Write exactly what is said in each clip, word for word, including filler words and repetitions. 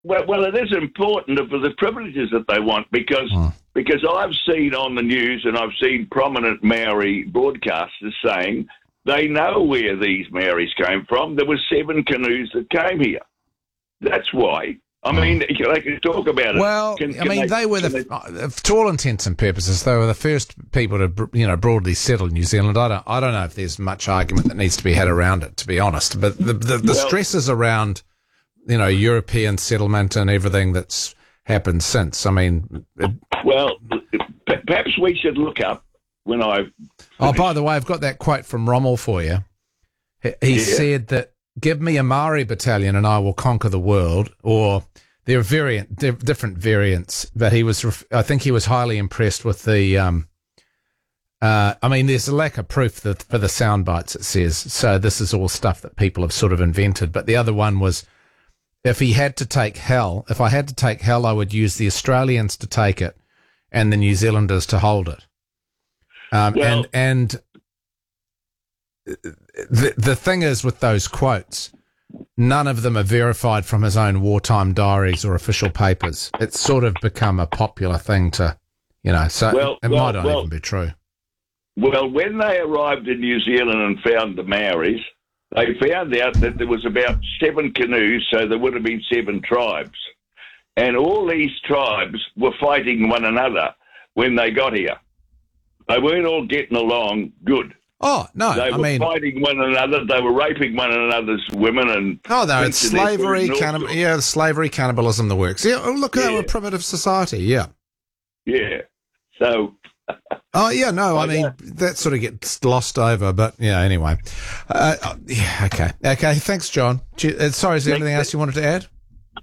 well, well, it is important for the privileges that they want because Mm. because I've seen on the news and I've seen prominent Maori broadcasters saying they know where these Maoris came from. There were seven canoes that came here. That's why. I mean, they can talk about it. Well, Can- I can mean, they, they- were the, can uh, to all intents and purposes, they were the first people to, br- you know, broadly settle New Zealand. I don't, I don't know if there's much argument that needs to be had around it, to be honest. But the, the, the Well- stresses around, you know, European settlement and everything that's happened since. I mean, it, Well, p- perhaps we should look up when I. oh, by the way, I've got that quote from Rommel for you. He, he Yeah. said that, "Give me a Maori battalion and I will conquer the world," or there are variant, di- different variants, but he was, ref- I think he was highly impressed with the, um, uh, I mean, there's a lack of proof that for the sound bites, it says. So this is all stuff that people have sort of invented. But the other one was, if he had to take hell, if I had to take hell, I would use the Australians to take it and the New Zealanders to hold it. Um, Well- and, and the, the thing is with those quotes, none of them are verified from his own wartime diaries or official papers. It's sort of become a popular thing to, you know, so Well, it well, might not well- even be true. Well, when they arrived in New Zealand and found the Maoris, they found out that there was about seven canoes, so there would have been seven tribes. And all these tribes were fighting one another when they got here. They weren't all getting along good. Oh, no, They I were mean, fighting one another. They were raping one another's women. And oh, no, it's thinking they're slavery, good and all cannib- sorts. yeah, slavery, cannibalism, the works. Yeah, oh, look, they were a Yeah. primitive society, yeah. Yeah. So, Oh, yeah, no, I Oh, mean, yeah. that sort of gets glossed over, but yeah, anyway. Uh, uh, yeah, okay. Okay, thanks, John. Gee, uh, sorry, is there Thank anything you. else you wanted to add?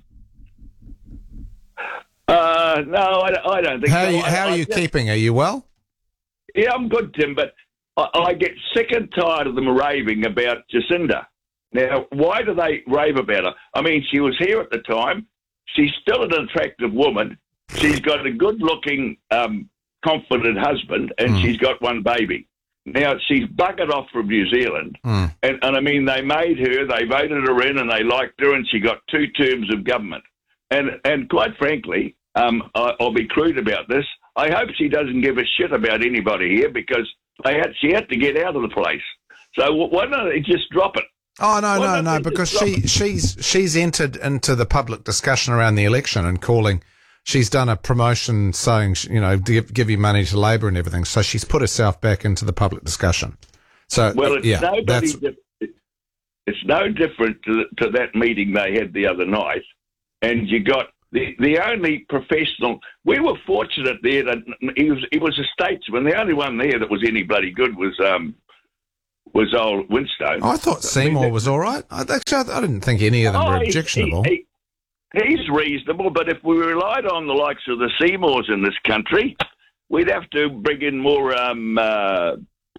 uh, no, I, I don't think How are so. you, I- how are I you just- keeping? Are you well? Yeah, I'm good, Tim, but I, I get sick and tired of them raving about Jacinda. Now, why do they rave about her? I mean, she was here at the time. She's still an attractive woman. She's got a good-looking, um, confident husband, and Mm. she's got one baby. Now, she's buggered off from New Zealand. Mm. And, and, I mean, they made her, they voted her in, and they liked her, and she got two terms of government. And, and quite frankly, um, I, I'll be crude about this, I hope she doesn't give a shit about anybody here because they had, she had to get out of the place. So why don't they just drop it? Oh, no, Why no, don't no, they because just drop she, she's, she's entered into the public discussion around the election and calling, she's done a promotion saying, you know, give, give you money to Labor and everything. So she's put herself back into the public discussion. So, Well, it's, yeah, nobody that's, di- it's no different to, to that meeting they had the other night. And you got the, the only professional. We were fortunate there that he was, he was a statesman. The only one there that was any bloody good was um, was old Winstone. I thought Seymour was all right. I, actually, I didn't think any of them Oh, were he- objectionable. he- he- he's reasonable, but if we relied on the likes of the Seymours in this country, we'd have to bring in more um, uh,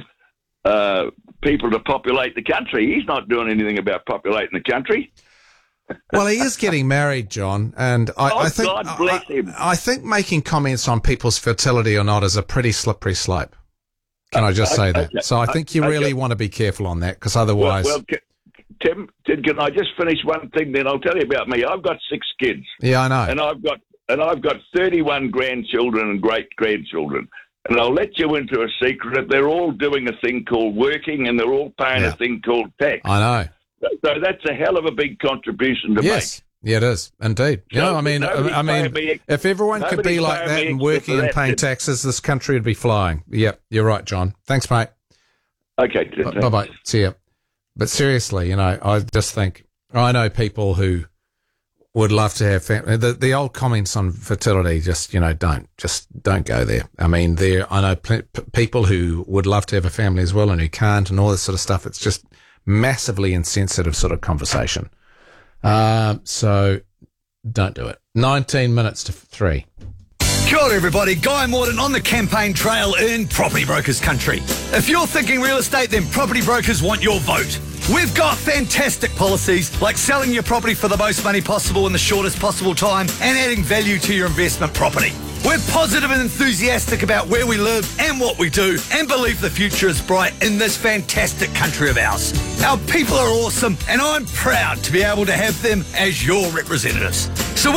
uh, people to populate the country. He's not doing anything about populating the country. Well, he is getting married, John, and I, Oh, I think God bless I, him. I think making comments on people's fertility or not is a pretty slippery slope. Can I just say Okay, that? So I think you okay. really want to be careful on that because Well, otherwise, well ca- Tim, Tim, can I just finish one thing? Then I'll tell you about me. I've got six kids, yeah, I know. and I've got and I've got thirty-one grandchildren and great grandchildren. And I'll let you into a secret. They're all doing a thing called working, and they're all paying Yeah. a thing called tax. I know. So that's a hell of a big contribution to Yes. Yeah, it is indeed. You So know, I mean, nobody's I mean, paying me- if everyone could be nobody's like paying that me and extra working for and that, paying Tim. taxes, this country would be flying. Yep, you're right, John. Thanks, mate. make. Okay. Tim, Bye bye. See ya. But seriously, you know, I just think I know people who would love to have family. The, the old comments on fertility, just you know, don't just don't go there. I mean, there I know pl- p- people who would love to have a family as well and who can't, and all this sort of stuff. It's just massively insensitive sort of conversation. Um, so don't do it. Nineteen minutes to three. Kia ora everybody, Guy Morton on the campaign trail in Property Brokers country. If you're thinking real estate, then Property Brokers want your vote. We've got fantastic policies like selling your property for the most money possible in the shortest possible time and adding value to your investment property. We're positive and enthusiastic about where we live and what we do, and believe the future is bright in this fantastic country of ours. Our people are awesome, and I'm proud to be able to have them as your representatives. So